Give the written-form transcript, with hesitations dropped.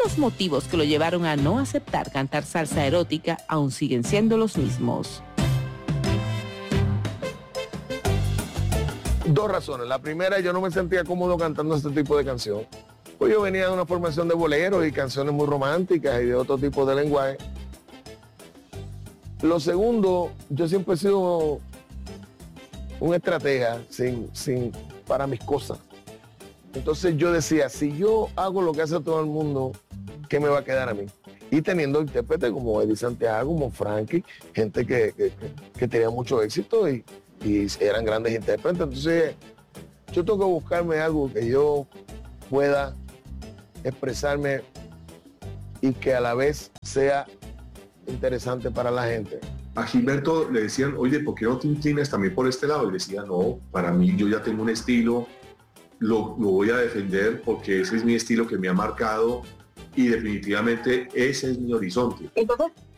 los motivos que lo llevaron a no aceptar cantar salsa erótica aún siguen siendo los mismos. Dos razones. La primera, yo no me sentía cómodo cantando este tipo de canción. Pues yo venía de una formación de boleros y canciones muy románticas y de otro tipo de lenguaje. Lo segundo, yo siempre he sido un estratega para mis cosas. Entonces yo decía, si yo hago lo que hace todo el mundo, ¿qué me va a quedar a mí? Y teniendo intérpretes como Eddie Santiago, como Frankie, gente que tenía mucho éxito y eran grandes intérpretes. Entonces yo tengo que buscarme algo que yo pueda expresarme y que a la vez sea interesante para la gente. A Gilberto le decían, oye, ¿por qué no te inclinas también por este lado? Y decía, no, para mí yo ya tengo un estilo, lo voy a defender porque ese es mi estilo que me ha marcado y definitivamente ese es mi horizonte. Entonces,